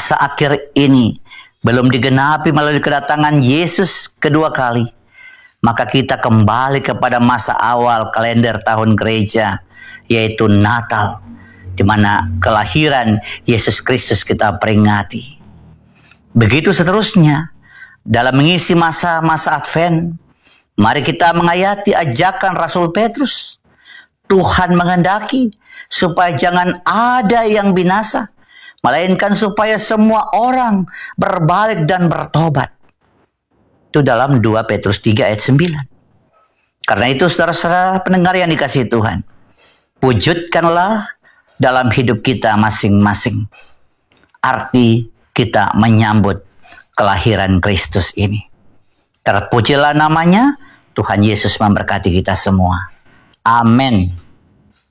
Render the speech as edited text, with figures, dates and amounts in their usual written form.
masa akhir ini belum digenapi melalui kedatangan Yesus kedua kali, maka kita kembali kepada masa awal kalender tahun gereja, yaitu Natal, di mana kelahiran Yesus Kristus kita peringati. Begitu seterusnya, dalam mengisi masa-masa Advent, mari kita menghayati ajakan Rasul Petrus. Tuhan menghendaki supaya jangan ada yang binasa, melainkan supaya semua orang berbalik dan bertobat. Itu dalam 2 Petrus 3 ayat 9. Karena itu saudara-saudara pendengar yang dikasihi Tuhan, wujudkanlah dalam hidup kita masing-masing arti kita menyambut kelahiran Kristus ini. Terpujilah namanya, Tuhan Yesus memberkati kita semua. Amin.